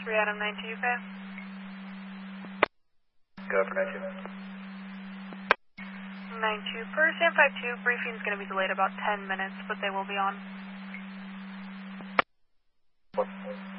3 Adam 92, okay? Go for 92. 92, per San 52, briefing's going to be delayed about 10 minutes, but they will be on. What?